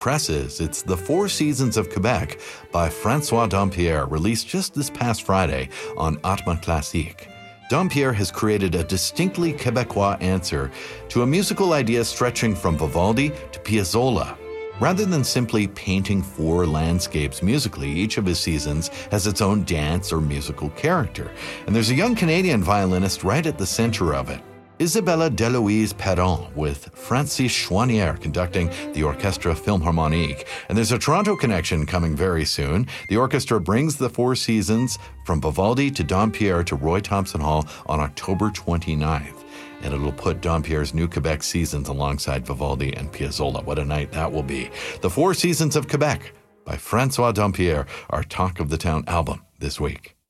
Presses, it's The Four Seasons of Quebec by François Dompierre, released just this past Friday on Atma Classique. Dompierre has created a distinctly Quebecois answer to a musical idea stretching from Vivaldi to Piazzolla. Rather than simply painting four landscapes musically, each of his seasons has its own dance or musical character, and there's a young Canadian violinist right at the center of it. Isabella Deloise Perron with Francis Chouanière conducting the Orchestre Philharmonique. And there's a Toronto connection coming very soon. The orchestra brings the Four Seasons from Vivaldi to Dompierre to Roy Thompson Hall on October 29th. And it'll put Dompierre's New Quebec seasons alongside Vivaldi and Piazzolla. What a night that will be. The Four Seasons of Quebec by François Dompierre, our Talk of the Town album this week.